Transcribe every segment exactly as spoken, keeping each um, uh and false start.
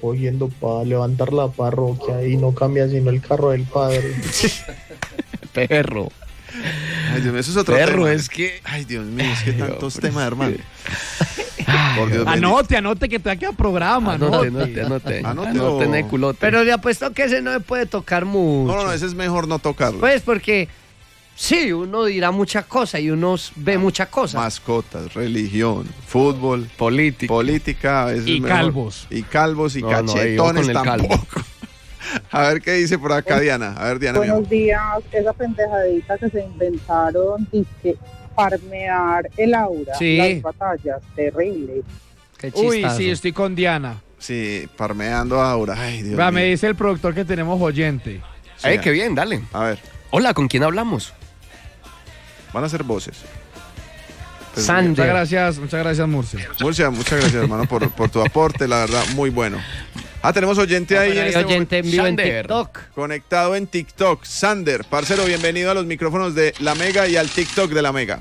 recogiendo para levantar la parroquia y no cambia sino el carro del padre. Perro. Ay, Dios mío, eso es otro Perro, tema. es que... Ay, Dios mío, es que Ay, tantos hombre, temas, hermano. Ay, Por Dios, Anote, anote que te va a quedar programa, Anote, anote. anote, anote. Anote Anote o- en el culote. Pero le apuesto que ese no se puede tocar mucho. No, no, no, ese es mejor no tocarlo. Pues porque sí, uno dirá muchas cosas y uno ve muchas cosas. Mascotas, religión, fútbol, política, política a veces Y mejor. calvos. Y calvos y No, no, ahí, ojo cachetones con el calvo. tampoco. A ver qué dice por acá Diana. A ver, Diana, mi amor. Buenos días, esa pendejadita que se inventaron, dizque farmear el aura, Sí. las batallas, terrible. Qué Uy, chistazo. sí, estoy con Diana. Sí, parmeando a Aura. Ay, Dios Va, mío. me dice el productor que tenemos oyente. Sí, Ay, qué bien, dale. A ver, Hola, ¿con quién hablamos? van a ser voces. Pues, Sander. Muchas gracias, muchas gracias, Murcia. Murcia, muchas gracias, hermano, por, por tu aporte, la verdad, muy bueno. Ah, tenemos oyente ahí en Hay este oyente en vivo en Sander. TikTok. momento, conectado en TikTok. Sander, parcero, bienvenido a los micrófonos de La Mega y al TikTok de La Mega.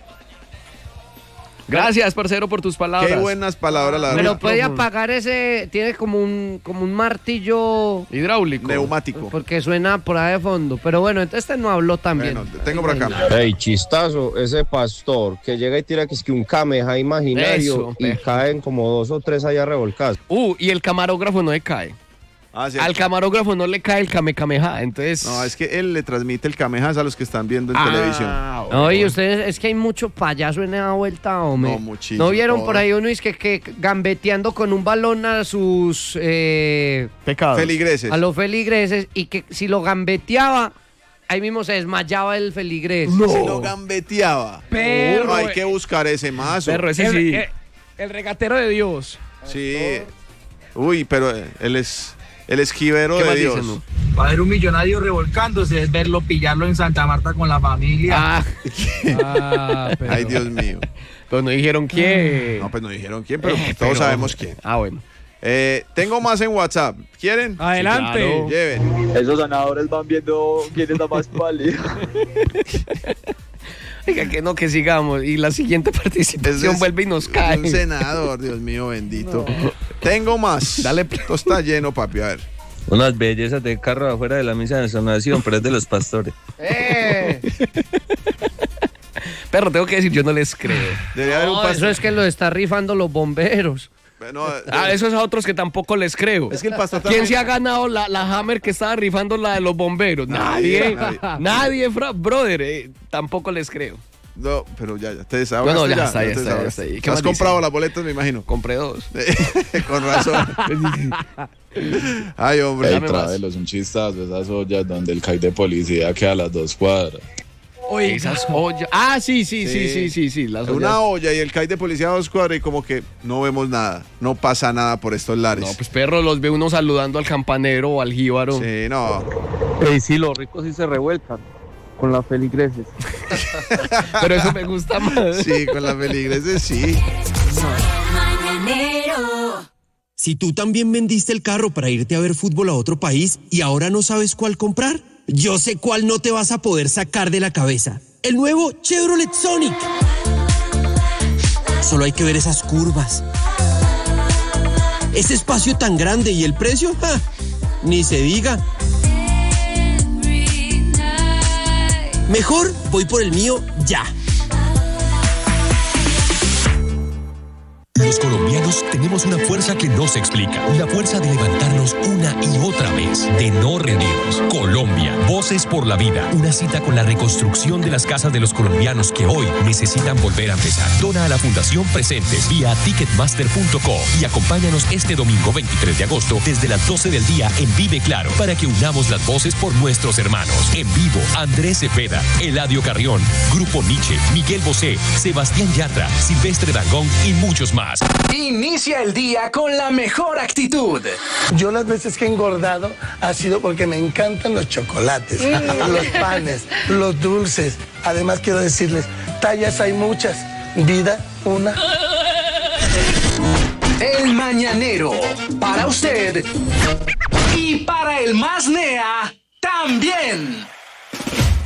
Gracias, parcero, por tus palabras. Qué buenas palabras, la Pero verdad. puede apagar ese, tiene como un como un martillo Hidráulico. Neumático. porque suena por ahí de fondo. Pero bueno, entonces este no habló también. Bueno, tengo por acá. Ey, chistazo, ese pastor que llega y tira que es que un cameja imaginario Eso, y perro. caen como dos o tres allá revolcados. Uh, y el camarógrafo no le cae. Ah, sí. Al camarógrafo no le cae el kamehameha, entonces... No, es que él le transmite el camejas a los que están viendo en Ah, televisión. No, y ustedes, es que hay mucho payaso en esa vuelta, hombre. No, muchísimo, ¿No vieron todo. por ahí uno es que, que gambeteando con un balón a sus eh, Pecado. Feligreses. a los feligreses y que si lo gambeteaba, ahí mismo se desmayaba el feligrés? Si lo gambeteaba. Perro, No, hay eh. que buscar ese mazo. Perro, ese El, sí. el- el regatero de Dios. Sí. Uy, pero él es el esquivero ¿Qué de más Dios. dicen, no? Va a haber un millonario revolcándose, es verlo pillarlo en Santa Marta con la familia. Ah, Ah, pero- Ay, Dios mío. pero no dijeron quién. No, pues no dijeron quién, pero Eh, todos pero- sabemos quién. Ah, bueno. Eh, tengo más en WhatsApp. ¿Quieren? Adelante. Sí, claro. Lleven. Esos ganadores van viendo quién es la más pálida. Oiga, que no, que sigamos. Y la siguiente participación Ese es- vuelve y nos es cae. Un senador, Dios mío, bendito. Tengo más. Dale. Esto está lleno, papi. A ver. Unas bellezas de carro afuera de la misa de sanación, pero es de los pastores. ¡Eh! Perro, tengo que decir, yo no les creo. Debería haber un No, pastor. eso es que lo está rifando los bomberos. No, Ah, eso es a otros que tampoco les creo. Es que el pastor ¿Quién también- se ha ganado la, la Hammer que estaba rifando la de los bomberos? Nadie, Nadie. nadie. Nadie, fra- brother. eh, tampoco les creo. No, pero ya, ya. Te desahogaste. No, no, ya ya, está, ya te está, ya desahogaste. está. ¿Y qué Has más comprado dice? las boletas, me imagino. Compré dos. Con razón. Ay, hombre. Ey, Dame más. trávelos, un chistazo, esas ollas donde el C A I de policía queda a las dos cuadras. Oye, esas ollas. Ah, sí, sí, sí, Sí. sí, sí, sí. Las Una ollas. olla y el C A I de policía a dos cuadras y como que no vemos nada. No pasa nada por estos lares. No, pues perro, los ve uno saludando al campanero o al jíbaro. Sí, no. Ey, sí, los ricos sí se revuelcan con las feligreses. Pero eso me gusta más. Sí, con las feligreses sí. Si tú también vendiste el carro para irte a ver fútbol a otro país y ahora no sabes cuál comprar, yo sé cuál no te vas a poder sacar de la cabeza. El nuevo Chevrolet Sonic. Solo hay que ver esas curvas. Ese espacio tan grande y el precio, ¡ja! Ni se diga. Mejor voy por el mío ya. Los colombianos tenemos una fuerza que no se explica, la fuerza de levantarnos una y otra vez, de no rendirnos. Colombia, Voces por la Vida, una cita con la reconstrucción de las casas de los colombianos que hoy necesitan volver a empezar. Dona a la Fundación Presentes vía ticketmaster punto co y acompáñanos este domingo veintitrés de agosto desde las doce del día en Vive Claro para que unamos las voces por nuestros hermanos. En vivo, Andrés Cepeda, Eladio Carrión, Grupo Nietzsche, Miguel Bosé, Sebastián Yatra, Silvestre Dangond y muchos más. Inicia el día con la mejor actitud. Yo las veces que he engordado ha sido porque me encantan los chocolates, los panes, los dulces. Además quiero decirles, tallas hay muchas, vida una. El Mañanero, para usted y para el más nea también.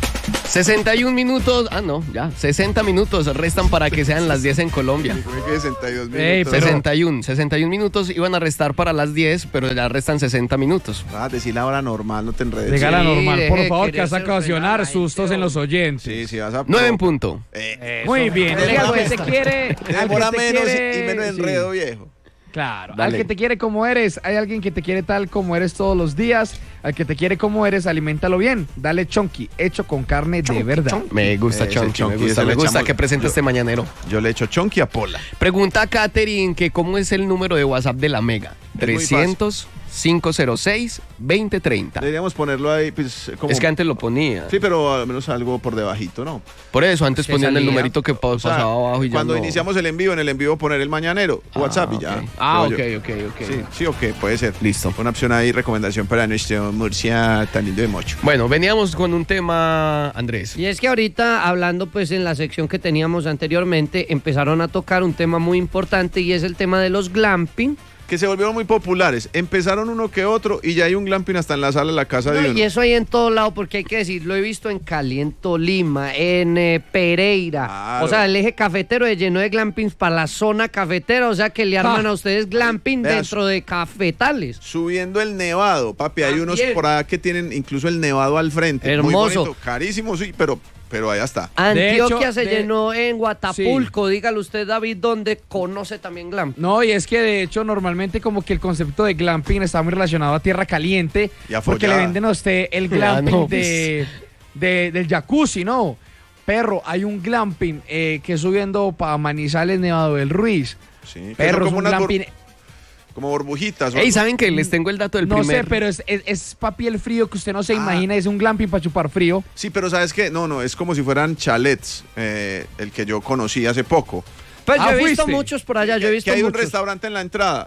sesenta y un minutos, ah no, ya, sesenta minutos restan para que sean las diez en Colombia. sesenta y dos minutos. Ey, pero... sesenta y uno, sesenta y un minutos iban a restar para las diez, pero ya restan sesenta minutos. Ah, decir la hora normal, no te enredes. Diga la Sí, normal, por deje favor, de que vas a quererse ocasionar sustos en los oyentes. Sí, sí, vas a... nueve en punto. Eh, Muy bien, Te el que demora- te quiere... te al que demora te menos quiere- y menos enredo, viejo. Claro, Dale. al que te quiere como eres, hay alguien que te quiere tal como eres todos los días, al que te quiere como eres, aliméntalo bien, dale chonky, hecho con carne de verdad. Me gusta Ese Chonky, Chonky, me gusta, ese me le gusta echamos- que presente yo- este mañanero. Yo le echo Chonky a Pola. Pregunta a Katherine que cómo es el número de WhatsApp de la Mega. muy trescientos, cinco cero seis, veinte treinta. Deberíamos ponerlo ahí, pues, como... Es que antes lo ponía. Sí, pero al menos algo por debajito, ¿no? Por eso, antes Que ponían el salía. numerito que pa- O sea, pasaba abajo y ya cuando no. iniciamos el envío, en el envío poner el mañanero, WhatsApp y ya. Ah, ok, creo yo. ok, ok. Sí, sí, ok, puede ser. Listo. Una opción ahí, recomendación para nuestro Murcia tan lindo de mocho. Bueno, veníamos con un tema, Andrés. Y es que ahorita, hablando pues en la sección que teníamos anteriormente, empezaron a tocar un tema muy importante y es el tema de los glamping. Que se volvieron muy populares. Empezaron uno que otro y ya hay un glamping hasta en la sala de la casa No, de uno. y eso hay en todo lado, porque hay que decir, lo he visto en Cali, en Tolima, en eh, Pereira. Claro. O sea, el eje cafetero se llenó de glampings para la zona cafetera, o sea que le arman a ustedes glamping Vean, dentro de cafetales. Subiendo el nevado, papi. Hay unos También. por allá que tienen incluso el nevado al frente. Muy Hermoso. bonito, carísimo, sí, pero, pero allá está. Antioquia hecho, se de- llenó en Guatapulco, dígale usted, David, donde conoce también glamping. No, y es que de hecho normalmente como que el concepto de glamping está muy relacionado a tierra caliente, Y a porque le follada. venden a usted el Ah, glamping no, de, de- del jacuzzi, ¿no? Perro, hay un glamping eh, que subiendo para Manizales, Nevado del Ruiz. Sí, que Perro, son es como un unas bur- glamping... Como burbujitas. Ey, ¿saben que les tengo el dato del No primer? sé, pero es, es, es pa' piel frío que usted no se Ah. imagina, es un glamping para chupar frío. Sí, pero ¿sabes qué? No, no, es como si fueran chalets, eh, el que yo conocí hace poco. Pues Ah, yo he visto ¿fuiste? muchos por allá, yo he Que- visto que hay un muchos. restaurante en la entrada.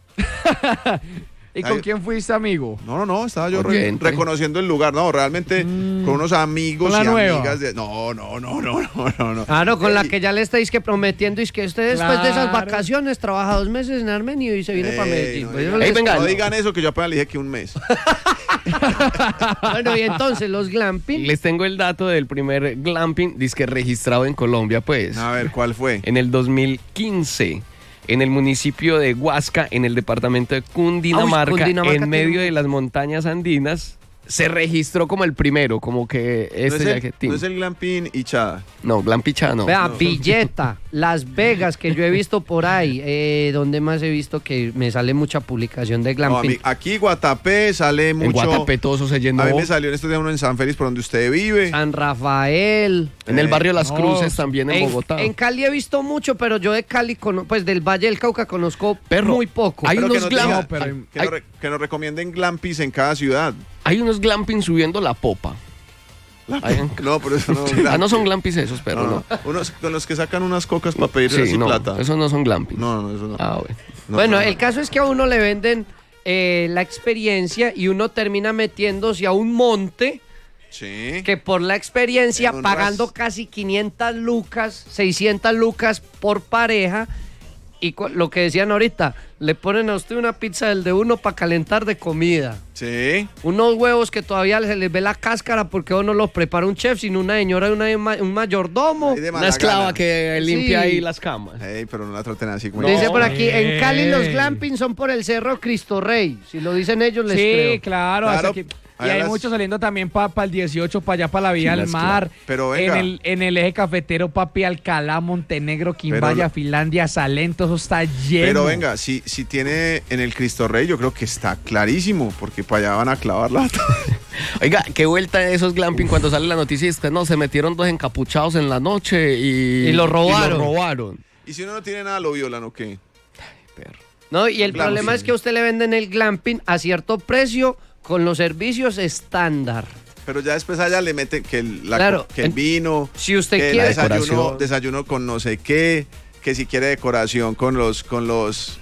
¿Y con Ay. quién fuiste, amigo? No, no, no, estaba yo re- Oyente. reconociendo el lugar. No, realmente con unos amigos Con la y nueva. amigas de... No, no, no, no, no, no, no. Claro, con la Ey, que ya le estáis que prometiendo, y es que usted después de esas Claro. vacaciones trabaja dos meses en Armenio y se viene ey, para Medellín. no Pues eso digan- les- Ey, venga, no no. digan eso, que yo apenas le dije que un mes. Bueno, y entonces los glamping. Les tengo el dato del primer glamping disque registrado en Colombia, pues. A ver, ¿cuál fue? En el dos mil quince, en el municipio de Huasca, en el departamento de Cundinamarca, Ah, uy, Cundinamarca en tiene medio un- de las montañas andinas, se registró como el primero, como que No este es, ya el, que no es el glamping Ichada. No, glampicha no. Vea, Villeta, Las Vegas, que yo he visto por ahí, eh, donde más he visto que me sale mucha publicación de No, a glamping. mí- aquí Guatapé sale mucho. En Guatapé todo eso se llenó. A mí me salió en estos días uno en San Félix, por donde usted vive. San Rafael. En el barrio Las No, Cruces, también en, En, Bogotá. en Cali he visto mucho, pero yo de Cali, cono- pues del Valle del Cauca conozco Perro, muy poco. hay Pero unos que nos, glam- diga- No, pero- que, nos re- que nos recomienden glampis en cada ciudad. Hay unos glamping subiendo la popa. Hay- No, pero eso no. Ah, no son glampis esos, pero no. no, no. Unos con los que sacan unas cocas para pedir Sí, así no, plata. esos no son glamping. No, no, eso no. Ah, bueno. No, bueno, no, no. el caso es que a uno le venden eh, la experiencia y uno termina metiéndose a un monte Sí. que por la experiencia, En un pagando ras- casi quinientas lucas, seiscientas lucas por pareja, y cu- lo que decían ahorita, le ponen a usted una pizza del de uno para calentar de comida. Sí. Unos huevos que todavía se les ve la cáscara porque uno los prepara un chef, sino una señora y una, ma- un mayordomo. Ahí de mala Una esclava gana. que limpia Sí. ahí las camas. Ey, pero no la traten así como. Dice por aquí, Ey. en Cali los glamping son por el Cerro Cristo Rey. Si lo dicen ellos, les Sí, creo. claro. Claro. o sea que- y Allá hay las- muchos saliendo también para el dieciocho, para allá, para la Vía Sí, del las Mar. claro. Pero en venga. el, en el eje cafetero, papi, Alcalá, Montenegro, Quimbaya, Pero la- Finlandia, Salento, eso está lleno. Pero venga, si, si tiene en el Cristo Rey, yo creo que está clarísimo, porque para allá van a clavarla. Oiga, qué vuelta de esos glamping cuando sale la noticia es que no, se metieron dos encapuchados en la noche y... Y lo robaron. y lo robaron. Y si uno no tiene nada, lo violan o qué. ¿No? Y el Glamping. problema es que a usted le venden el glamping a cierto precio con los servicios estándar. Pero ya después allá le meten que el, la- Claro, que el en- vino, si usted que quiere- desayuno, Decoración. desayuno con no sé qué, que si quiere decoración con los, con los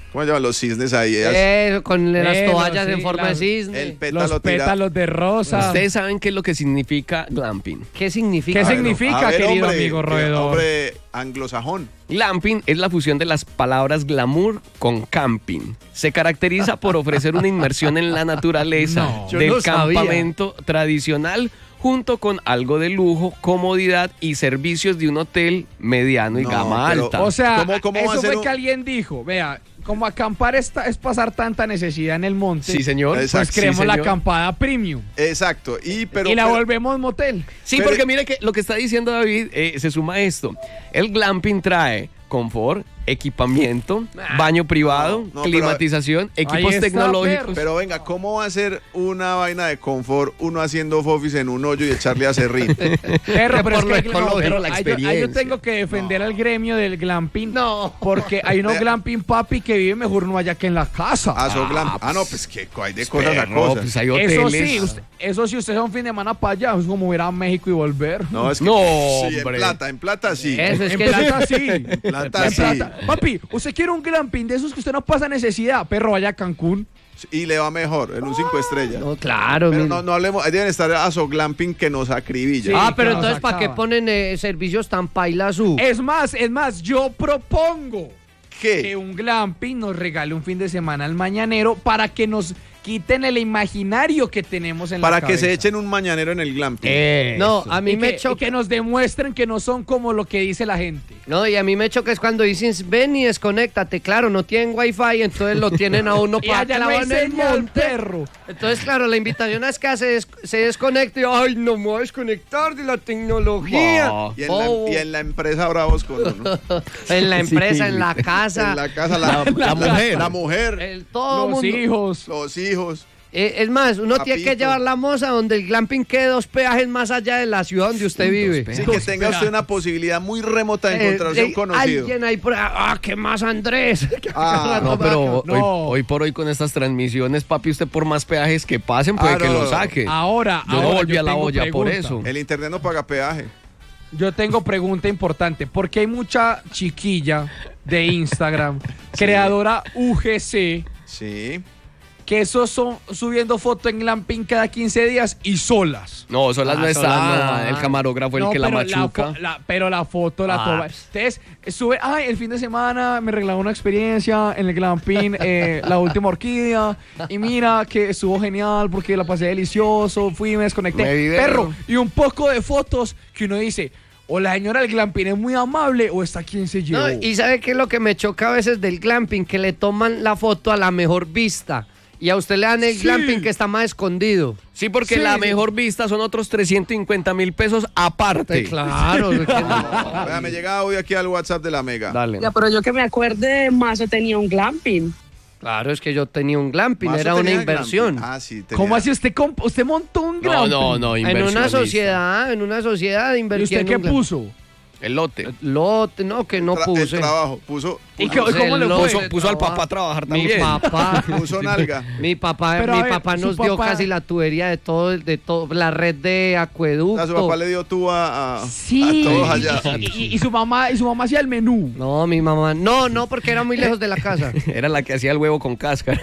¿Cómo se llaman los cisnes ahí? Eh, con las Pero, toallas sí, en forma las- de cisne. El pétalo Los tira- pétalos de rosa. Ustedes saben qué es lo que significa glamping. ¿Qué significa? ¿Qué A ver, significa, a ver, querido hombre, amigo eh, roedor? Hombre anglosajón. Glamping es la fusión de las palabras glamour con camping. Se caracteriza por ofrecer una inmersión en la naturaleza No, yo del no sabía. campamento tradicional junto con algo de lujo, comodidad y servicios de un hotel mediano y No, gama pero- alta. O sea, ¿Cómo- cómo va eso a ser fue un- que alguien dijo, vea, como acampar esta, es pasar tanta necesidad en el monte, Sí, señor. pues Exacto, sí, creemos la señor. acampada premium Exacto. Y, pero, y la pero- volvemos motel. Sí, Pero- porque mire que lo que está diciendo David eh, se suma a esto. El glamping trae confort, equipamiento, baño privado, no, pero- climatización, equipos está, tecnológicos. Pero venga, ¿cómo va a ser una vaina de confort uno haciendo fofis en un hoyo y echarle a serrín? Perro, pero por lo es que, ecológico, pero la ahí yo- ahí yo experiencia. tengo que defender al gremio del glamping. No. Porque hay unos Vea. glamping papi que viven mejor no allá que en la casa. Ah, so glam- ah, no, pues que hay de cosas a Perro, cosas. pues hay Eso hoteles. sí, usted- eso sí, usted es un fin de semana para allá, es como ir a México y volver. No, es que No, sí, en hombre. plata, en plata sí. Eso es En que plata sí. En plata En sí. plata. Papi, usted quiere un glamping de esos que usted no pasa necesidad, perro, vaya a Cancún. Y le va mejor, en un cinco estrellas. No, claro. Pero mi- no, no hablemos, ahí deben estar a so glamping que nos acribilla. Sí. ah, pero que nos entonces, ¿para qué acaba. ponen eh, servicios tan pailasú? Es más, es más, yo propongo que ¿Qué? un glamping nos regale un fin de semana al mañanero para que nos quiten el imaginario que tenemos en Para la que cabeza. se echen un mañanero en el glamping. No, a mí y me que, y choca. que nos demuestren que no son como lo que dice la gente. No, y a mí me choca es cuando dicen, ven y desconéctate. Claro, no tienen wifi, entonces lo tienen a uno Y para allá no hay clavar en el señal, monte. perro. Entonces, claro, la invitación es que se, des- se desconecte. Ay, no me voy a desconectar de la tecnología. Bah. Y en, Bobo. la, y en la empresa bravos con uno. En la empresa, Sí. en la casa, En la casa, la, La mujer. La mujer, el, todo Los mundo. hijos. los hijos. Eh, es más, uno tiene que Papito. llevar la moza donde el glamping quede dos peajes más allá de la ciudad donde usted vive. peajes. Sí, que tenga usted una posibilidad muy remota de Eh, encontrarse eh, un conocido. Alguien ahí por ah, ¿qué más, Andrés? Ah, No, pero No. Hoy, hoy por hoy con estas transmisiones, papi, usted por más peajes que pasen puede Ah, que no, lo no. saque. Ahora, Yo no ahora volví a la tengo olla por pregunta. eso. El internet no paga peaje. Yo tengo pregunta importante, porque hay mucha chiquilla de Instagram, creadora U G C, Sí. que esos son subiendo fotos en glamping cada quince días y solas. No, solas Ah, no solas está. no. El camarógrafo el No, que la pero machuca. fo- la- pero la foto la Ah, toma. pues. Entonces, sube, ay, el fin de semana me regaló una experiencia en el glamping, eh, la última orquídea, y mira que estuvo genial porque la pasé delicioso, fui, me desconecté. Me video. Perro, y un poco de fotos que uno dice, o la señora del glamping es muy amable o está quien se llevó. No, y ¿sabe qué es lo que me choca a veces del glamping? Que le toman la foto a la mejor vista. Y a usted le dan el Sí. glamping que está más escondido. Sí, porque Sí, la sí. mejor vista son otros trescientos cincuenta mil pesos aparte. Claro. es que no. Vea, me llega hoy aquí al WhatsApp de la Mega. Dale. Ya, pero yo que me acuerde, Mazo tenía un glamping. Claro, es que yo tenía un glamping, Mazo era una tenía inversión. glamping. Ah, sí, tenía. ¿Cómo así usted, comp- usted montó un No, glamping? no, no, En una inversionista. sociedad, en una sociedad ¿Y invertí usted en qué un glamping. puso? El lote. Lote, no, que no Tra- puse. El trabajo. Puso, ¿Y puso, qué- cómo le El fue? lote Puso, de puso al trabajo. papá a trabajar Mi también. papá. puso nalga. Mi papá, Pero, a mi ver, papá su nos dio papá- casi la tubería de todo, de todo, la red de acueducto. A su papá le dio tú a, a, Sí. a todos allá. Y, y- y su mamá, y su mamá hacía el menú. No, mi mamá, no, no, porque era muy lejos de la casa. Era la que hacía el huevo con cáscara.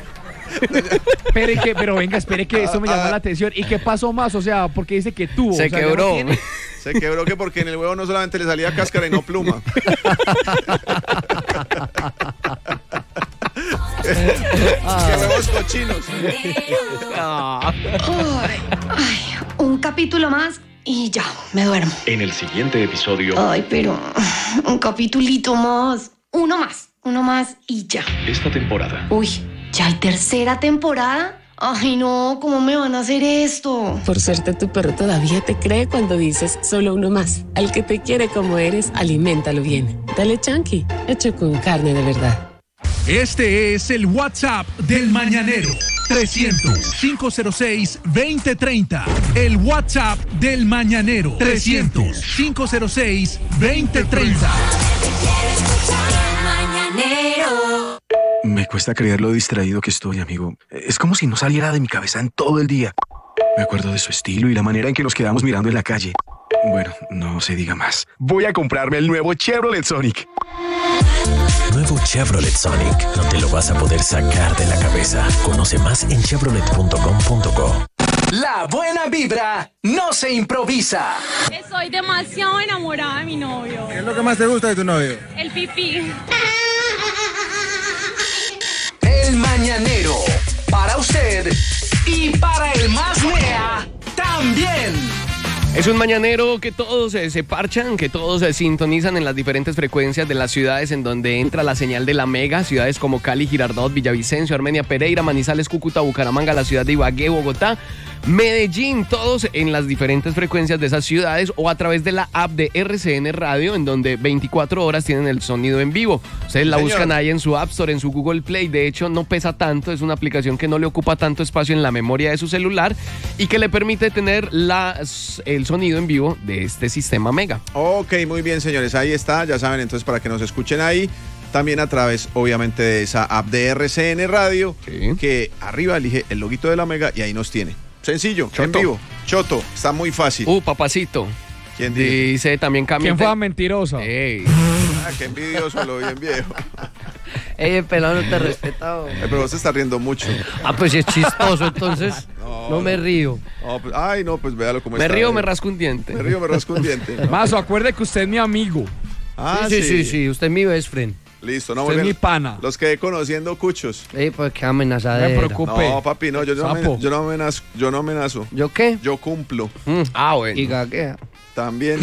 Pero, que, pero venga, espere que eso me llama Ah, ah. la atención. ¿Y qué pasó más? O sea, porque dice que tuvo. Se o sea, ya no quebró. tiene- Se quebró que porque en el huevo no solamente le salía cáscara y no pluma. ¡Qué huevos cochinos! Ay, ay, un capítulo más y ya, me duermo. En el siguiente episodio, Ay, pero un capitulito más. Uno más, uno más y ya. esta temporada, Uy, ¿ya hay tercera temporada? Ay, no, ¿cómo me van a hacer esto? Por suerte tu perro todavía te cree cuando dices solo uno más. Al que te quiere como eres, aliméntalo bien. Dale Chunky, hecho con carne de verdad. Este es el WhatsApp del Mañanero. trescientos, quinientos seis, veinte treinta. El WhatsApp del Mañanero. trescientos, quinientos seis, veinte treinta. Me cuesta creer lo distraído que estoy, amigo. Es como si no saliera de mi cabeza en todo el día. Me acuerdo de su estilo y la manera en que nos quedamos mirando en la calle. Bueno, no se diga más. Voy a comprarme el nuevo Chevrolet Sonic. nuevo Chevrolet Sonic no te lo vas a poder sacar de la cabeza. Conoce más en chevrolet punto com punto co. La buena vibra no se improvisa. Estoy demasiado enamorada de mi novio. ¿Qué es lo que más te gusta de tu novio? El pipí. El Mañanero. Para usted y para el más nea también. Es un mañanero que todos eh, se parchan, que todos se sintonizan en las diferentes frecuencias de las ciudades en donde entra la señal de la Mega, ciudades como Cali, Girardot, Villavicencio, Armenia, Pereira, Manizales, Cúcuta, Bucaramanga, la ciudad de Ibagué, Bogotá, Medellín, todos en las diferentes frecuencias de esas ciudades o a través de la app de R C N Radio, en donde veinticuatro horas tienen el sonido en vivo. Ustedes la Señor. buscan ahí en su App Store, en su Google Play. De hecho, no pesa tanto, es una aplicación que no le ocupa tanto espacio en la memoria de su celular y que le permite tener las, el sonido en vivo de este sistema Mega. Ok, muy bien, señores, ahí está, ya saben, entonces para que nos escuchen ahí, también a través, obviamente, de esa app de R C N Radio, sí. Que arriba elige el loguito de la Mega y ahí nos tiene. Sencillo, Choto. En vivo. Choto, está muy fácil. Uh, papacito. ¿Quién dice? Dice también Camila. ¿Quién fue la mentirosa? Ey. Ah, qué envidioso, lo bien viejo. Ey, pelado, no te respeta. Eh, pero vos te estás riendo mucho. Ah, pues si es chistoso, entonces no, no me río. No, pues, ay, no, pues véalo cómo me está. Me río, eh. me rasco un diente. Me río, me rasco un diente. ¿No? Mazo, acuerde que usted es mi amigo. Ah, sí, sí, sí, sí, sí, usted es mi best friend. Listo, no, usted es mi pana. Los quedé conociendo cuchos. Ey, pues qué amenazadera. No me preocupe. No, papi, no, yo no, me, yo no amenazo. Yo no amenazo. ¿Yo qué? Yo cumplo. Mm. Ah, bueno. Y gaguea. También,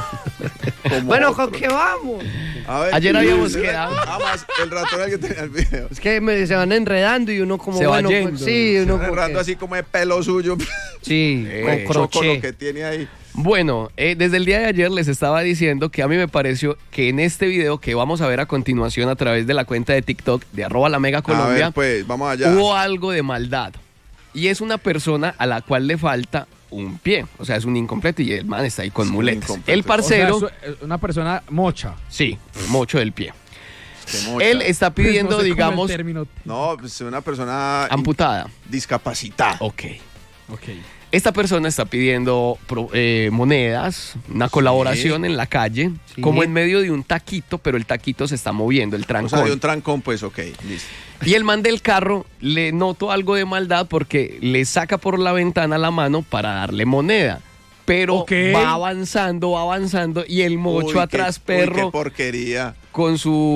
mijo. Bueno, ¿con qué vamos? A ver, ayer habíamos quedado. Además, el ratón era el que tenía el video. Es que me, se van enredando y uno como se bueno, va yendo. Pues, sí, se uno van enredando así como de pelo suyo. Sí, eh, con crochet. Con lo que tiene ahí. Bueno, eh, desde el día de ayer les estaba diciendo que a mí me pareció que en este video que vamos a ver a continuación a través de la cuenta de TikTok de arroba la Mega Colombia, a ver, pues, vamos allá. Hubo algo de maldad. Y es una persona a la cual le falta un pie. O sea, es un incompleto y el man está ahí con es muletas. El parcero... O sea, es una persona mocha. Sí, mocho del pie. mocha. Él está pidiendo, no sé digamos... No, pues una persona... amputada. Discapacitada. Ok. Ok. Esta persona está pidiendo pro, eh, monedas, una colaboración sí. en la calle, sí. como en medio de un taquito, pero el taquito se está moviendo, el trancón. O sea, de un trancón, pues, ok, listo. Y el man del carro le notó algo de maldad porque le saca por la ventana la mano para darle moneda. Pero okay. va avanzando, va avanzando y el mocho uy, atrás, qué, perro. Uy, qué porquería. Con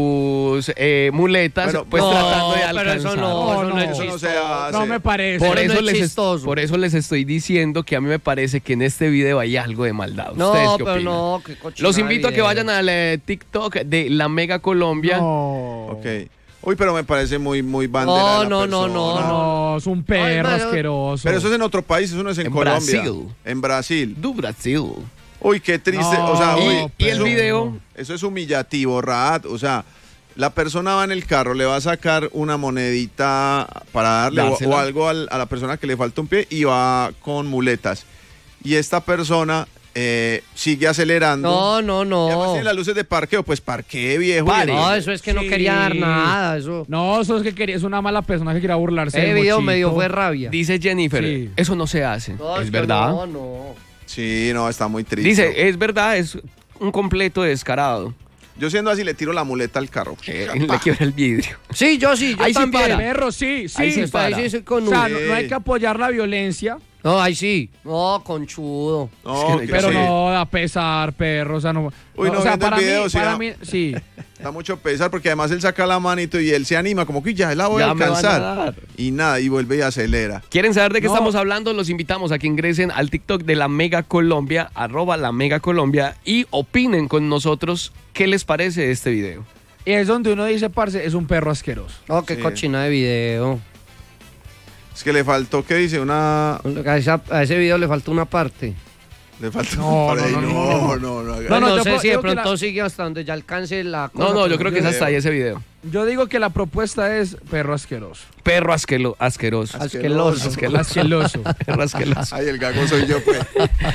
sus eh, muletas, bueno, pues no, tratando de pero alcanzar. eso no, eso no, eso no se hace. No me parece. Por eso eso, no es les chistoso. es, por eso les estoy diciendo que a mí me parece que en este video hay algo de maldad. ¿Ustedes no, qué pero opinan? no, qué cochina Los invito de a que video. vayan al eh, TikTok de La Mega Colombia. No. Ok. Uy, pero me parece muy, muy bandera. No, de la no, no, persona. no, no. No, es un perro Ay, pero- asqueroso. Pero eso es en otro país, eso no es en, En Colombia. Brasil. En Brasil. Du Brasil. Uy, qué triste. No, o sea, Y, uy, y el eso- video, Eso es humillativo, Raad. O sea, la persona va en el carro, le va a sacar una monedita para darle o, Dársela. o algo al- a la persona que le falta un pie y va con muletas. Y esta persona eh, sigue acelerando. No, no, Y además no. tiene las luces de parqueo, pues parquee, viejo. Pare. No, eso es que no Sí. quería dar nada, eso. No, eso es que quería, es una mala persona que quería burlarse Ese del video mochito. me dio fue rabia. dice Jennifer, Sí. eso no se hace. No, es que verdad. No, no. Sí, no, está muy triste. Dice, es verdad, es un completo descarado. Yo siendo así le tiro la muleta al carro. Eh, le quiebra el vidrio. Sí, yo sí, yo Ahí sí también. para. Perro, sí, sí. Ahí sí o para. Ahí sí soy con sea, un- no, no hay que apoyar la violencia, No, ahí sí. No, conchudo. No, Es que- que pero sí. no da pesar, perro. O sea, no. Uy, no, o sea, viendo el para video, mí, sí, para da- mí, sí. Da mucho pesar porque además él saca la manito y él se anima como que ya la voy Ya a me van a alcanzar. dar. Y nada, y vuelve y acelera. ¿Quieren saber de qué No. estamos hablando? Los invitamos a que ingresen al TikTok de La Mega Colombia, arroba La Mega Colombia, y opinen con nosotros qué les parece este video. Y es donde uno dice, parce, es un perro asqueroso. No, qué Sí. cochina de video. Es que le faltó, ¿qué dice? Una... A, esa- a ese video le falta una parte. Le faltó No, por ahí. no, no, no, no, no, no, haga- No, no, yo sé puedo- si de digo que pronto la- sigue hasta donde ya alcance la cosa. No, no, yo pero- creo que es hasta ahí ese video. Yo digo que la propuesta es perro asqueroso. Perro asquelo- asqueroso. Asqueroso. Asqueloso. Asqueroso. Perro asqueloso. Ay, el gago soy yo, pues.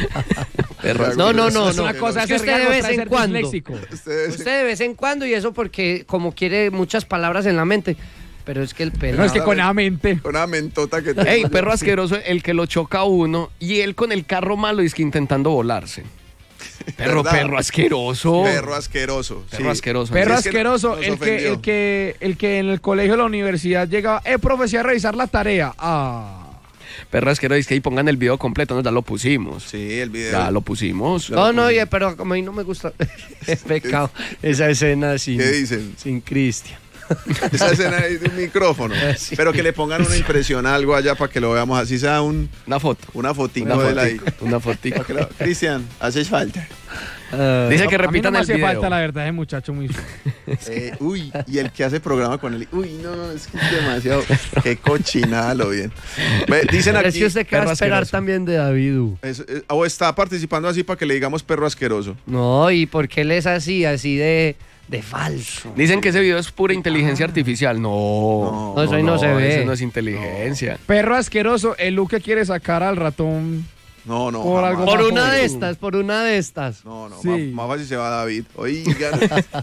Perro No, no, no, Es no. una cosa Es que ser usted de gago, vez otra en ser cuando. disléxico. Ustedes... Usted de vez en cuando y eso porque como quiere muchas palabras en la mente. Pero es que el pelado... No, es que con la mente. Con una mentota que... Ey, perro asqueroso, el que lo choca a uno y él con el carro malo es que intentando volarse. Perro, ¿verdad? perro asqueroso. Perro asqueroso. Perro sí. asqueroso. Perro Es que asqueroso, nos el que, ofendió. el, que, el que en el colegio o la universidad llegaba, eh, profe, sí, a revisar la tarea. Ah. Perro asqueroso, es que ahí pongan el video completo, no, ya lo pusimos. Sí, el video. Ya lo pusimos. No, no, oye, pero como a mí no me gusta. Es pecado. Esa escena sin. ¿Qué dicen? Sin Cristian. Esa escena ahí de un micrófono. Sí. Pero que le pongan una impresión, algo allá para que lo veamos así, sea un, Una foto. una fotico Una de él ahí. fotico. Una fotico. Pa' que lo- Cristian, haces falta. Dice que A mí repitan no me el hace video. falta, la verdad, ese muchacho muy... Eh, uy, y el que hace programa con él. Uy, no, no, es que es demasiado. Qué cochinada lo bien. Ve, dicen Pero aquí. es que usted qué va a perro esperar asqueroso. también de David. es- es- o está participando así para que le digamos perro asqueroso. No, ¿y por qué él es así, así de, de falso? Dicen que ese video es pura inteligencia artificial. No. No, eso ahí no se ve. Eso no es inteligencia. Perro asqueroso, el look que quiere sacar al ratón. No, no. Por jamás. algo Por más una de joven. estas, por una de estas. No, no, Sí. más, más fácil se va David. Oigan.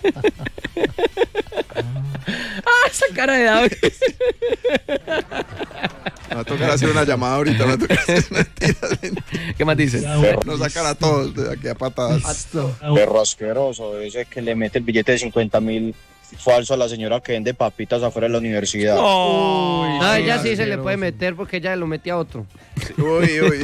¡Ah, esa cara de David! Me va a tocar hacer una llamada ahorita. Me va a tocar hacer mentiras. ¿Qué más dice? Nos sacar a todos de aquí a patadas. Perro asqueroso, ese que le mete el billete de cincuenta mil falso a la señora que vende papitas afuera de la universidad. No, a ella sí se le asqueroso. puede meter porque ella lo mete a otro. Uy, uy.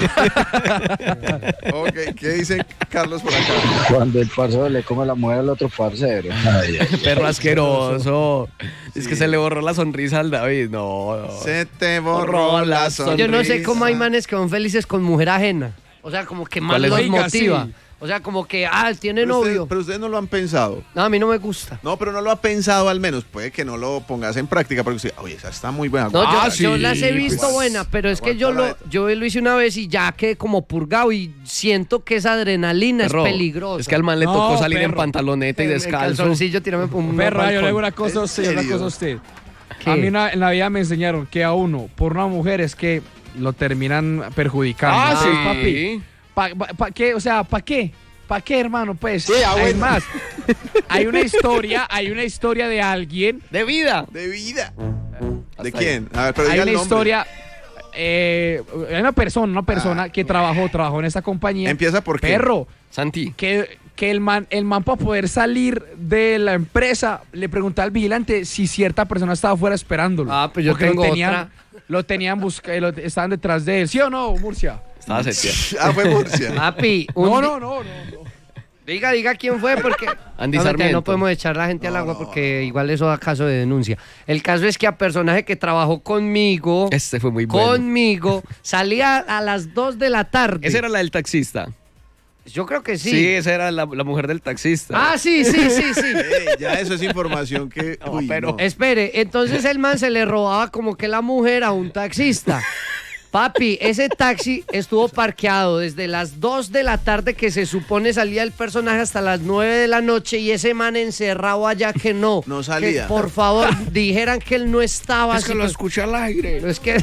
Ok, ¿qué dice Carlos por acá? Cuando el parcero le come la mujer al otro parcero. Perro asqueroso. Es que se le borró la sonrisa al David. No, no. Se te borró la sonrisa. Yo no sé cómo hay manes que son felices con mujer ajena. O sea, como que más ¿Cuál es? los Oiga, motiva. sí. O sea, como que, ah, tiene Pero usted- novio. pero ustedes no lo han pensado. No, a mí no me gusta. No, pero no lo ha pensado al menos. Puede que no lo pongas en práctica porque usted, oye, esa está muy buena. No, yo, Ah, yo sí, las he pues, visto buenas, pero es que yo lo, aguántala. yo lo hice una vez y ya quedé como purgado y siento que esa adrenalina Perro, es peligrosa. Es que al man le No, tocó salir en perro. pantaloneta y El- el descalzo. calzoncillo, tírame por un Perro, yo le digo balcón. una cosa a ¿En usted, una serio? cosa a usted. ¿Qué? A mí una- en la vida me enseñaron que a uno, por una mujer, es que lo terminan perjudicando. Ah, Entonces, sí. papi, ¿pa, pa- pa qué? O sea, ¿para qué? ¿Para qué, hermano? Pues, Sí, ah, bueno. además, hay una historia, hay una historia de alguien, De vida. De vida. ¿De Hasta quién? A ver, pero hay diga una el nombre. historia, eh, hay una persona, una persona Ah, que trabajó, trabajó en esta compañía. Empieza por qué. Perro, Santi. que, que el man, el man para poder salir de la empresa le preguntaba al vigilante si cierta persona estaba afuera esperándolo. Ah, pues yo Porque tengo lo tenían, otra. Lo tenían buscando, estaban detrás de él. ¿Sí o no, Murcia? Estaba seteado. Ah, fue Murcia. Papi, un No, di- no, no, no. no. Diga, diga quién fue, porque Andy no, mentira, Sarmiento. no podemos echar la gente al agua porque igual eso da caso de denuncia. El caso es que a personaje que trabajó conmigo, Este fue muy bueno. conmigo, salía a las dos de la tarde. Esa era la del taxista. Yo creo que sí. Sí, esa era la, la mujer del taxista. Ah, sí, sí, sí, sí. Eh, ya eso es información que. No, uy, pero- no. Espere, entonces el man se le robaba como que la mujer a un taxista. Papi, ese taxi estuvo parqueado desde las dos de la tarde que se supone salía el personaje hasta las nueve de la noche y ese man encerrado allá que no. No salía. Que, por favor, dijeran que él no estaba. Es que así, lo pues, escuché al aire. es que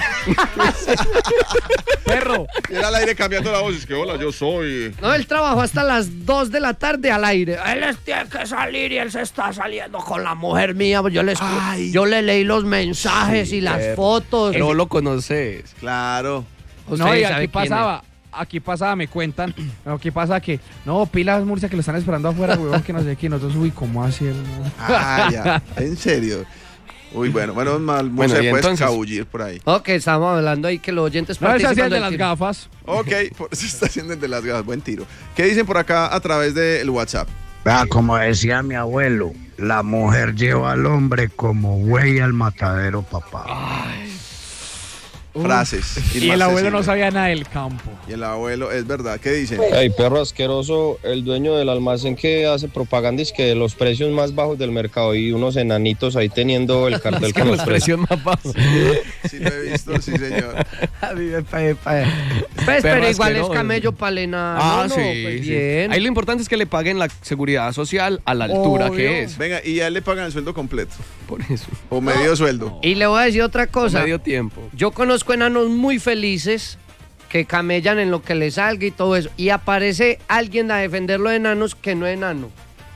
Perro. Y era al aire cambiando la voz. Es que hola, yo soy. no, él trabajó hasta las dos de la tarde al aire. Él es- tiene que salir y él se está saliendo con la mujer mía. Yo le, escu- Ay. yo le leí los mensajes y las Perro. fotos. No lo conoces. Claro. Usted No, y sabe aquí quién es. pasaba, aquí pasaba, me cuentan, no, aquí pasa que, no, pilas Murcia que lo están esperando afuera, huevón, que no sé quién, nosotros, uy, ¿cómo así? el- Ah, ya. En serio. Uy, bueno, bueno, mal. Bueno, se y puede entonces- escabullir por ahí. Ok, estamos hablando ahí que los oyentes No, ese hacía participan el de del las tiro. gafas. Ok, por- se está haciendo el de las gafas. Buen tiro. ¿Qué dicen por acá a través del WhatsApp? Vea, como decía mi abuelo, la mujer lleva al hombre como güey al matadero, papá. Frases. Y el abuelo no inmarcesibles. sabía nada del campo. Y el abuelo, es verdad. ¿Qué dicen? Ey, perro asqueroso, el dueño del almacén que hace propaganda es que de los precios más bajos del mercado y unos enanitos ahí teniendo el cartel Es que con los los precios. precios más bajos. Sí, lo he visto, sí, señor. A mí me parece- Pues, Perro pero igual es asqueroso. camello palena. Ah, no, no, sí, pues sí. bien. Ahí lo importante es que le paguen la seguridad social a la altura Obvio. que es. Venga, y a él le pagan el sueldo completo. Por eso. O medio sueldo. Y le voy a decir otra cosa. Medio tiempo. Yo conozco enanos muy felices que camellan en lo que les salga y todo eso. Y aparece alguien a defender los enanos que no es enano.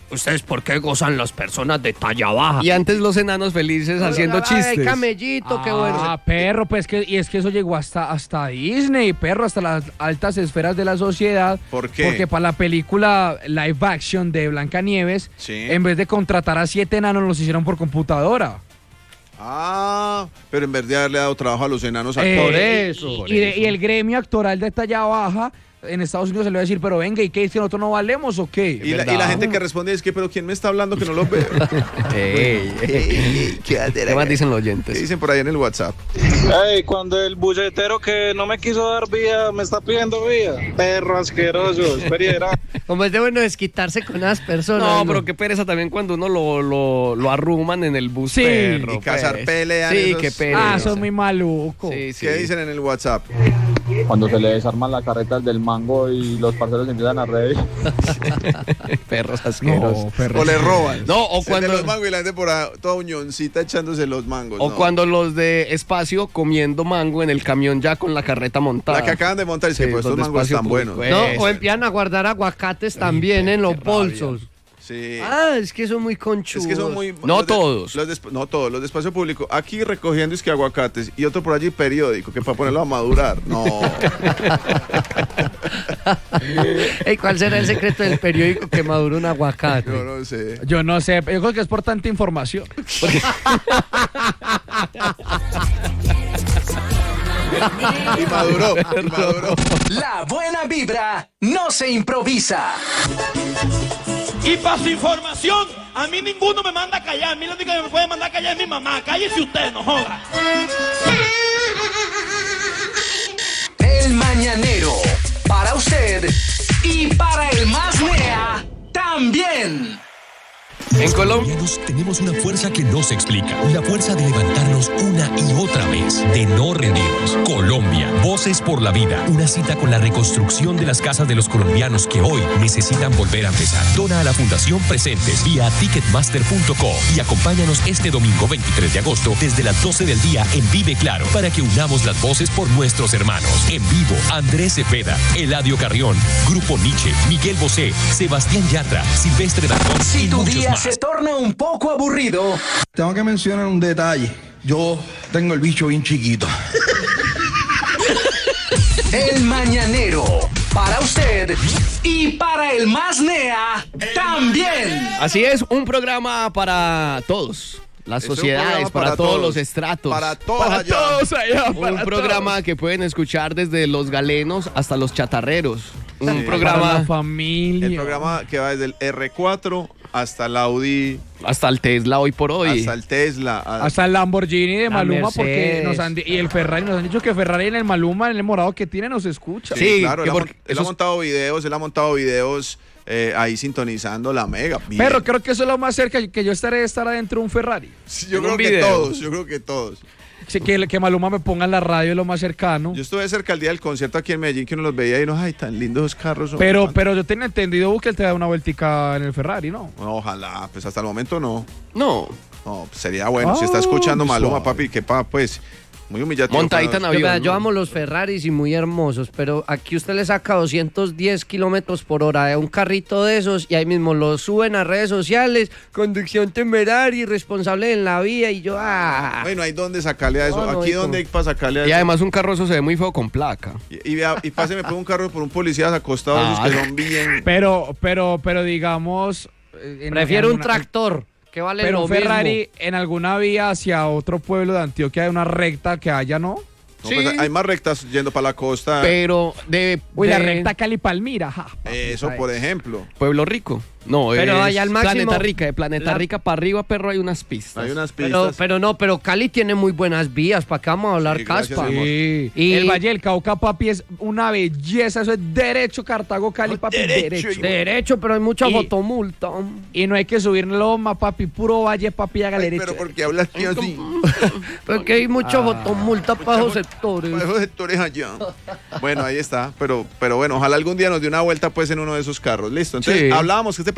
¿ustedes por qué gozan las personas de talla baja? Y antes los enanos felices haciendo Ay, chistes. camellito, qué bueno. Ah, perro, pues que, y es que eso llegó hasta, hasta Disney, perro, hasta las altas esferas de la sociedad. ¿Por qué? Porque para la película live action de Blancanieves, Sí. en vez de contratar a siete enanos, los hicieron por computadora. Ah, pero en vez de haberle dado trabajo a los enanos Eh, actores. Y, y de- y el gremio actoral de talla baja en Estados Unidos se le va a decir, pero venga, ¿y qué? ¿Es que nosotros no valemos o qué? Y la, y la gente que responde es que, pero ¿quién me está hablando que no los veo? Ey, ey, ¿Qué más dicen los oyentes? ¿Qué dicen por ahí en el WhatsApp? Ey, cuando el bulletero que no me quiso dar vía me está pidiendo vía. Perro asqueroso, espera. Como es de bueno desquitarse con las personas. No, pero qué pereza también cuando uno lo, lo, lo arruman en el bus, Sí. perro, Y cazar pues. peleas. Sí, esos- qué pereza. Ah, son muy malucos. Sí, sí. ¿Qué dicen en el WhatsApp? Cuando se le desarman las carretas del mango y los parceros empiezan a reír. Perros asquerosos. No, perro. O le roban. No, o El de cuando- los mangos y la gente por ahí, toda uñoncita echándose los mangos. O no. cuando los de espacio comiendo mango en el camión ya con la carreta montada. La que acaban de montar, dice, Sí, pues los estos de mangos espacio están público. buenos. No, Eso. o empiezan a guardar aguacates también en los bolsos. Sí. Ah, es que son muy conchudos. Es que son muy... No los de- todos. los de esp- no todos, los de espacio público. Aquí recogiendo es que aguacates y otro por allí periódico, que para ponerlo a madurar. No. Ey, ¿cuál será el secreto del periódico que madura un aguacate? Yo no sé. Yo no sé, yo creo que es por tanta información. Y maduró, y maduró. La buena vibra no se improvisa. Y para su información, a mí ninguno me manda a callar. A mí lo único que me puede mandar a callar es mi mamá. Cállese usted, no joda. El mañanero. Para usted y para el más nea también. En Colombia tenemos una fuerza que no se explica. La fuerza de levantarnos una y otra vez, de no rendirnos. Colombia, voces por la vida. Una cita con la reconstrucción de las casas de los colombianos que hoy necesitan volver a empezar. Dona a la Fundación Presentes vía ticketmaster punto com y acompáñanos este domingo veintitrés de agosto desde las doce del día en Vive Claro para que unamos las voces por nuestros hermanos. En vivo, Andrés Cepeda, Eladio Carrión, Grupo Nietzsche, Miguel Bosé, Sebastián Yatra, Silvestre Dangond Si y tu muchos día más. se torna un poco aburrido, Tengo que mencionar un detalle. Yo tengo el bicho bien chiquito. el mañanero. Para usted y para el más nea también. Así es, un programa para todos. Las Es un sociedades, programa para, para todos, todos. los estratos. Para todos Para allá. todos allá. para Un programa que pueden escuchar desde los galenos hasta los chatarreros. Un Sí. Para la programa familia. El programa que va desde el erre cuatro hasta el Audi, hasta el Tesla hoy por hoy. hasta el Tesla. a- Hasta el Lamborghini de La Maluma, porque Mercedes. nos han di- y el Ferrari, nos han dicho que Ferrari en el Maluma, en el morado que tiene, nos escucha. Sí, Sí, claro, que él, ha, porque mon- él ha esos- montado videos, él ha montado videos eh, ahí sintonizando la Mega. Bien. Pero creo que eso es lo más cerca que yo estaré de estar adentro de un Ferrari. Sí, yo en creo un que video. todos, yo creo que todos. Sí, que, que Maluma me ponga en la radio es lo más cercano. Yo estuve cerca el día del concierto aquí en Medellín que uno los veía y no, ay, tan lindos esos carros. son". Pero, pero yo tenía entendido que él te da una vueltica en el Ferrari, ¿no? No, ojalá, pues hasta el momento no. No, No, pues sería bueno. si Ah, está escuchando pues Maluma, suave. papi, que pa, pues, muy humillativo. montadita en para- Yo, vea, avión. yo ¿no? amo los Ferraris y muy hermosos, pero aquí usted le saca doscientos diez kilómetros por hora de un carrito de esos y ahí mismo lo suben a redes sociales, conducción temeraria, irresponsable en la vía y yo, ah. Bueno, hay donde sacarle a eso. No, no, Aquí y donde hay como- para sacarle a Y eso. además un carro eso se ve muy feo con placa. Y, y, vea, y páseme por un carro por un policía acostado, Ah. esos que son bien. Pero, pero, pero digamos... eh, en- Prefiero en un una- tractor, que vale Pero lo un Ferrari mismo. en alguna vía hacia otro pueblo de Antioquia hay una recta que haya, ¿no? No, pues, hay más rectas yendo para la costa. Pero de, Uy, la de recta Cali-Palmira, ja. Eso, por ejemplo. Pueblo Rico. No, Pero es allá al máximo- Planeta Rica. De Planeta la- Rica para arriba, perro, hay unas pistas. Hay unas Pero, pistas. pero no, pero Cali tiene muy buenas vías, ¿para qué vamos a hablar Sí, gracias, caspa? mi amor. Sí. Y- El Valle del Cauca, papi, es una belleza. Eso es derecho, Cartago, Cali, papi, derecho, derecho. Derecho, pero hay mucha Y- fotomulta. Y no hay que subir loma, papi, puro valle, papi, haga Ay, derecho. pero porque hablas tío así. Porque hay mucha Ah. fotomulta para esos sectores. Para esos sectores allá. Bueno, ahí está. Pero, pero bueno, ojalá algún día nos dé una vuelta pues en uno de esos carros. Listo. Entonces, Sí. hablábamos que este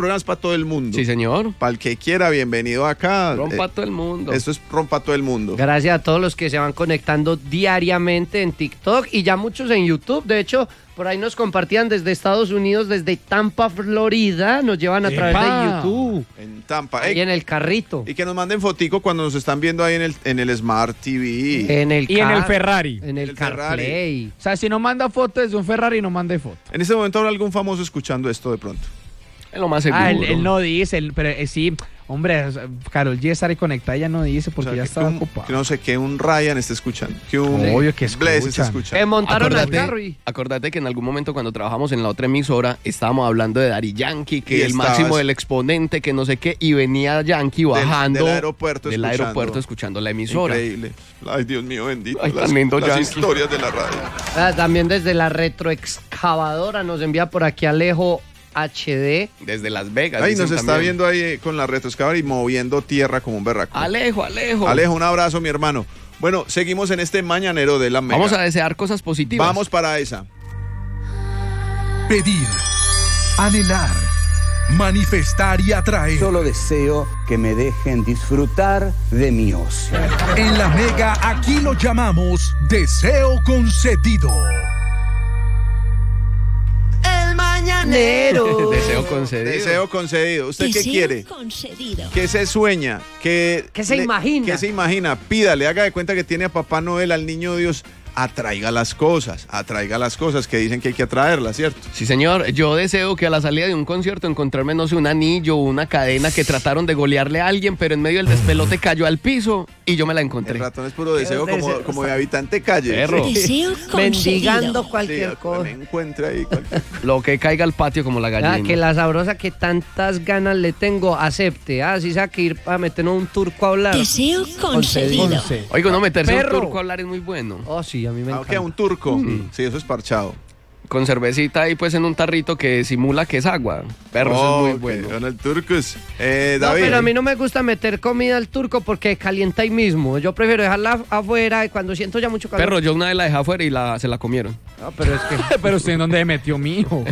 programa es para todo el mundo. Sí, señor. Para el que quiera, bienvenido acá. Rompa Eh, todo el mundo. Esto es rompa todo el mundo. Gracias a todos los que se van conectando diariamente en TikTok y ya muchos en YouTube. De hecho, por ahí nos compartían desde Estados Unidos, desde Tampa, Florida. Nos llevan a través ¡Epa! de YouTube. En Tampa. Ahí Ey, en el carrito. y que nos manden fotico cuando nos están viendo ahí en el, en el Smart T V. En el Y en car- el Ferrari. En el, el Ferrari. CarPlay. O sea, si no manda fotos de un Ferrari, no mande foto. En este momento habrá algún famoso escuchando esto de pronto. Es lo más seguro. Ah, él, él no dice, él- pero eh, sí, hombre, o sea, Karol G estará conectada, ella no dice porque O sea, ya que está un- ocupada. que no sé, que un Ryan esté escuchando. Que un Obvio que Bless esté escuchan. escuchando. Que montaron al Acordate, carro y... acordate que en algún momento cuando trabajamos en la otra emisora estábamos hablando de Daddy Yankee, que Y el estabas- máximo del exponente, que no sé qué, y venía Yankee Del- bajando del aeropuerto del escuchando. aeropuerto escuchando la emisora. Increíble. Ay, Dios mío, bendito. Ay, las tan lindo las Yankee. historias de la radio. Ah, también desde la retroexcavadora nos envía por aquí Alejo H D. Desde Las Vegas. Ay, dicen nos está también. viendo ahí eh, con la retroexcavadora y moviendo tierra como un berraco. Alejo, Alejo. Alejo, un abrazo, mi hermano. Bueno, seguimos en este mañanero de la Mega. Vamos a desear cosas positivas. Vamos para esa. Pedir, anhelar, manifestar y atraer. Solo deseo que me dejen disfrutar de mi ocio. En la Mega aquí lo llamamos deseo concedido. El mañanero. Deseo concedido. Deseo concedido. ¿Usted qué Deseo quiere? concedido. ¿Qué se sueña? ¿Qué, ¿Qué se imagina? ¿Qué se imagina? Pídale, haga de cuenta que tiene a Papá Noel, al niño Dios. Atraiga las cosas, atraiga las cosas que dicen que hay que atraerlas, ¿cierto? Sí, señor. Yo deseo que a la salida de un concierto encontrarme, no sé, un anillo o una cadena que trataron de golearle a alguien, pero en medio del despelote cayó al piso y yo me la encontré. El ratón es puro deseo Qué como, deseo, como de habitante calle. Perro. Deseo Mendigando concedido. cualquier Sí, cosa. me encuentre ahí cualquier- Lo que caiga al patio como la gallina. Ah, que la sabrosa que tantas ganas le tengo, acepte. Ah, si sea que ir a meternos un turco a hablar. Deseo concedido. Once. Oiga, no meterse Perro. un turco a hablar es muy bueno. Oh, sí, a mí me Ah, encanta. ok, un turco. Sí, eso es parchado. Con cervecita ahí pues en un tarrito que simula que es agua. Perro, eso es muy Ok, bueno. Donald Turcos. Eh, No, David. pero a mí no me gusta meter comida al turco porque calienta ahí mismo. Yo prefiero dejarla afuera y cuando siento ya mucho calor. Perro, yo una vez la dejé afuera y la, se la comieron. No, pero es que, Pero usted en dónde se metió, mijo.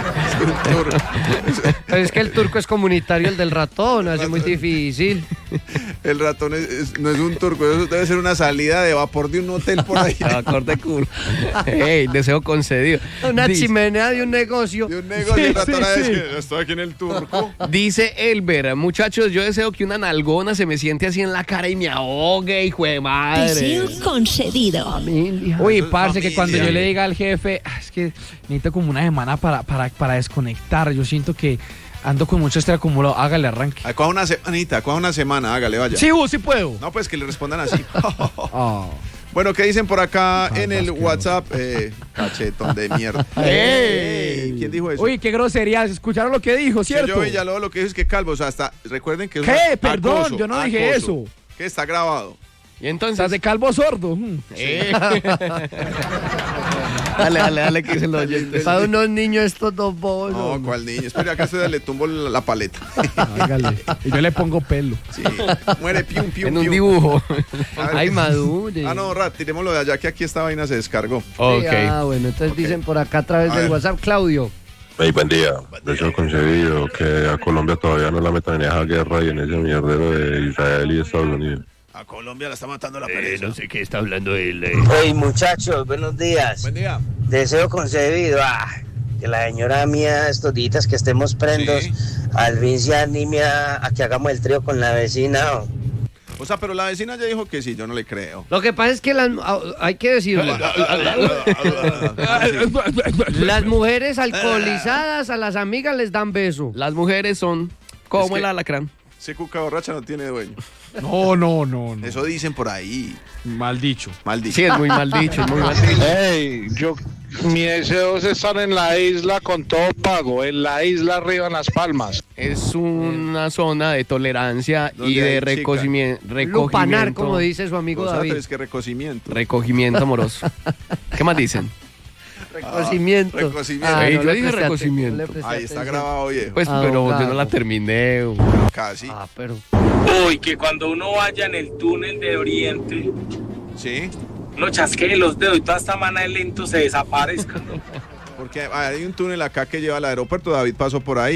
pero es que el turco es comunitario, el del ratón, así muy difícil. El ratón es- es- no es un turco, eso debe ser una salida de vapor de un hotel por ahí. Acorde culo. Ey, deseo concedido. Una Dice- chimenea de un negocio. De un negocio, Sí, el ratón sí, a sí. decir, estoy aquí en el turco. Dice Elber, muchachos, yo deseo que una nalgona se me siente así en la cara y me ahogue, hijo de madre. Deseo concedido. Familia. Uy, Eso es parce, que cuando familia. yo le diga al jefe, "Ah, es que necesito como una semana para, para, para desconectar. Yo siento que ando con mucho estrés acumulado. Hágale arranque. Ah, Coja una semanita, coja una semana, hágale, vaya. Sí, vos sí puedo. No, pues que le respondan así. Ah. Bueno, ¿qué dicen por acá en el asqueroso. WhatsApp? Eh, cachetón de mierda. Ey. ¿Quién dijo eso? Uy, qué groserías. ¿Escucharon lo que dijo, Sí, cierto? yo Villalobos lo que dijo es que calvo, o sea, hasta, recuerden que es ¿Qué? un Perdón, acoso, yo no dije acoso, eso. Que está grabado. Y entonces... Estás de calvo sordo. Mm. Eh. dale, dale, dale, que dicen los oyentes. Para unos niños estos dos bobos. No, ¿cuál niño? Espera, acá se le tumbo la, la paleta. Hágale. Y yo le pongo pelo. Sí, muere pium, pium, En un pium. dibujo. A ver. Ay, madure. Ah, no, Rat, tirémoslo de allá, que aquí esta vaina se descargó. Ok. Ah, bueno, entonces dicen por acá a través A del ver. WhatsApp, Claudio. Hey, buen día. Deseo concebido que a Colombia todavía no la metan en esa guerra y en ese mierdero de Israel y Estados Unidos. A Colombia la está matando la pereza. no sé qué está hablando él. Hey muchachos, buenos días. Buen día. Deseo concebido ah, que la señora mía estos días que estemos prendos, Sí. al fin se anime a, a que hagamos el trío con la vecina. ¿O? O sea, pero la vecina ya dijo que sí, yo no le creo. Lo que pasa es que las, ah, hay que decirlo. Las mujeres alcoholizadas a las amigas les dan beso. Las mujeres son como Es que- el alacrán. Ese cuca borracha no tiene dueño. No, no, no, no. Eso dicen por ahí. Mal dicho. Maldito. Sí, es muy mal dicho, es muy mal dicho. Hey, yo, mi deseo es estar en la isla con todo pago, en la isla arriba en Las Palmas. Es una zona de tolerancia y Donde de hay recogimiento. Lupanar, como dice su amigo O sea, David. es que recocimiento. Recogimiento amoroso. ¿Qué más dicen? Recocimiento. Ah, recocimiento. Ey, no yo le dije presté recocimiento. atención, no le presté Ahí está atención. grabado, viejo. Pues, Ah, pero yo claro. no la terminé. Casi. Ah, pero. Uy, que cuando uno vaya en el túnel de Oriente, Sí. uno chasquee los dedos y toda esta mana de lento se desaparezca. Porque hay un túnel acá que lleva al aeropuerto. David pasó por ahí.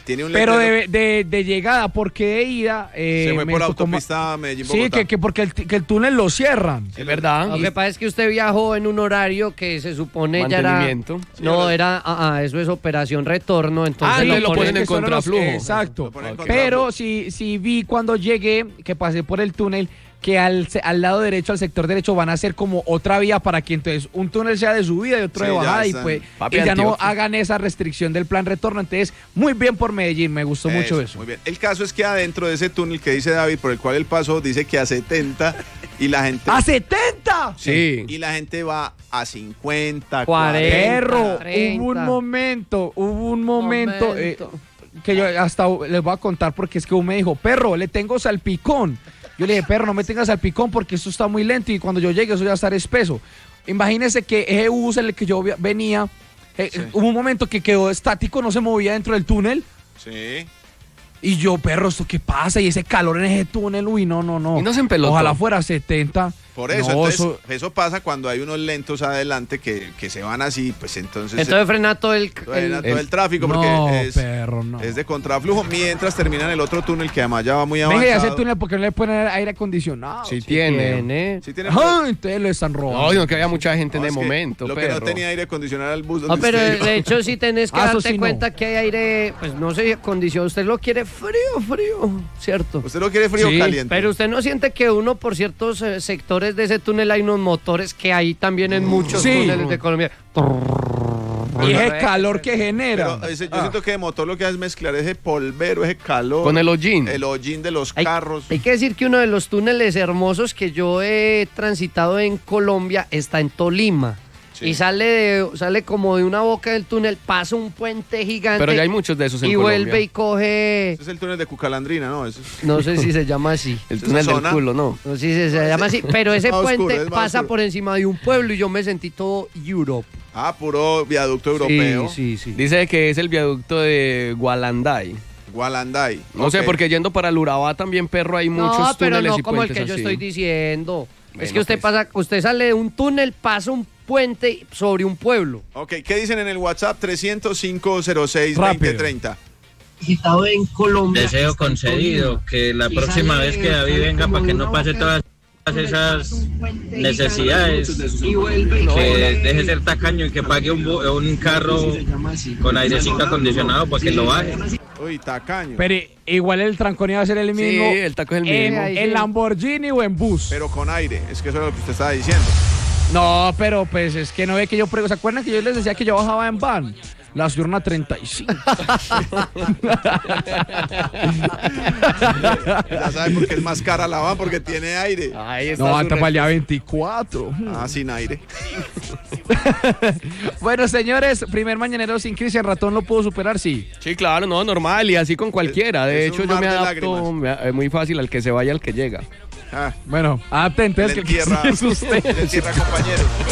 tiene un Pero letrero. de, de, de llegada, porque de ida... Eh, Se fue me por tocó ma- autopista Medellín-Bogotá. Sí, que, que porque el, que el túnel lo cierran. Es verdad. Lo que pasa es que usted viajó en un horario que se supone ya era... Mantenimiento. No, era... Ah, ah, eso es operación retorno, entonces Ah, lo, lo ponen en Que son los- contraflujo. Exacto. ponen en Pero sí, sí vi cuando llegué, que pasé por el túnel, que al, se- al lado derecho, al sector derecho, van a hacer como otra vía para que entonces un túnel sea de subida y otro Sí, de ya bajada y, están. pues, Papi, y ya no Antioquia. hagan esa restricción del plan retorno. Entonces, muy bien por Medellín, me gustó mucho eso. Muy bien. El caso es que adentro de ese túnel que dice David, por el cual él pasó, dice que a setenta y la gente... ¡A setenta! Sí. Y la gente va a cincuenta, cuarenta. Perro, treinta. hubo un momento, hubo un momento, eh, Momento. que yo hasta les voy a contar porque es que uno me dijo, perro, le tengo salpicón. Yo le dije, perro, no me tengas salpicón porque esto está muy lento y cuando yo llegue eso ya va a estar espeso. Imagínense que ese bus en el que yo vi- venía, eh, Sí. hubo un momento que quedó estático, no se movía dentro del túnel. Sí. Y yo, perro, ¿esto qué pasa? Y ese calor en ese túnel, uy, no, no, no. Y no se empelotó. Ojalá fuera setenta. Por eso, No, entonces, eso- eso pasa cuando hay unos lentos adelante que, que se van así, pues entonces... Entonces frena todo el... frena el- todo el tráfico porque No, es, perro, no. es de contraflujo mientras terminan el otro túnel que además ya va muy Venga, y avanzado. ese túnel porque no le ponen aire acondicionado. Sí tiene. tiene. Sí tiene- Ah, entonces lo están robando. No, no que había mucha gente No, en es el que momento, Lo que perro. no tenía aire acondicionado era el bus No, donde pero usted iba. de hecho sí tenés que Ah, eso darte sí no. cuenta que hay aire, pues no se condiciona. Usted lo quiere frío, frío, ¿cierto? ¿Usted lo quiere frío o Sí, caliente? Pero usted no siente que uno por ciertos eh, sectores de ese túnel hay unos motores que hay también en muchos Sí. túneles de Colombia. Y ese calor que genera. Pero ese- yo Ah. siento que de motor lo que hace es mezclar ese polvero, ese calor. Con el hollín. El hollín de los Hay, carros. hay que decir que uno de los túneles hermosos que yo he transitado en Colombia está en Tolima. Sí. Y sale de, sale como de una boca del túnel, pasa un puente gigante. Pero ya hay muchos de esos en y Colombia. vuelve y coge, Ese es el túnel de Cucalandrina, ¿no? Ese es- no sé si se llama así. El Esa túnel del zona. culo, ¿no? No sé si se, se llama así, pero ese Es más puente oscuro, es más pasa oscuro. por encima de un pueblo y yo me sentí todo Europe. Ah, puro viaducto europeo. Sí, sí, sí. Dice que es el viaducto de Gualanday. Gualanday. No sé, Ok. porque yendo para el Urabá también, perro, hay muchos No, pero túneles no y como el puentes que yo así. estoy diciendo. es Bueno, que usted pues. pasa, usted sale de un túnel, pasa un puente sobre un pueblo. Ok, ¿qué dicen en el WhatsApp? trescientos cinco cero seis veinte treinta. Visitado en Colombia. Deseo concedido que la próxima vez que David venga para que no pase todas esas necesidades, que deje ser tacaño y que pague un, bu- un carro con airecito acondicionado para que lo baje. Uy, tacaño. Pero igual el trancón iba a ser el Sí, mismo. el taco es el en, mismo. en Lamborghini o en bus. Pero con aire, es que eso es lo que usted estaba diciendo. No, pero pues es que no ve que yo prego. ¿Se acuerdan que yo les decía que yo bajaba en van? La subieron a treinta y cinco. Ya sabe por qué es más cara la van, porque tiene aire. Ahí está No, su hasta para el día respuesta. veinticuatro. Ah, sin aire. Bueno, señores, primer mañanero sin Cristian Ratón lo pudo superar, sí. Sí, claro, no, normal y así con cualquiera. De Es un hecho, yo mar me de adapto lágrimas. me- eh, muy fácil al que se vaya, al que llega. Ah, Bueno, adapten, entonces le que el que entierra, sí es usted. le entierra compañeros.